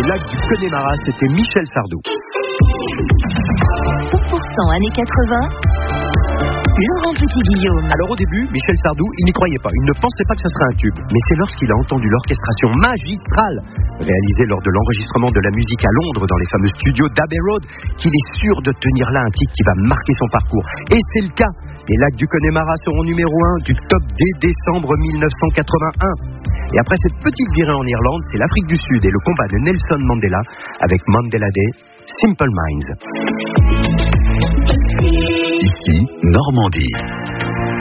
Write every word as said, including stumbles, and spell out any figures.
Les lacs du Connemara, c'était Michel Sardou. cent pour cent années quatre-vingts, Laurent Petit-Guillaume. Alors au début, Michel Sardou, il n'y croyait pas. Il ne pensait pas que ce serait un tube. Mais c'est lorsqu'il a entendu l'orchestration magistrale réalisée lors de l'enregistrement de la musique à Londres dans les fameux studios d'Abbey Road qu'il est sûr de tenir là un titre qui va marquer son parcours. Et c'est le cas. Les lacs du Connemara seront numéro un du top dès décembre mille neuf cent quatre-vingt-un. Et après cette petite virée en Irlande, c'est l'Afrique du Sud et le combat de Nelson Mandela avec Mandela Day, Simple Minds. Ici, Normandie.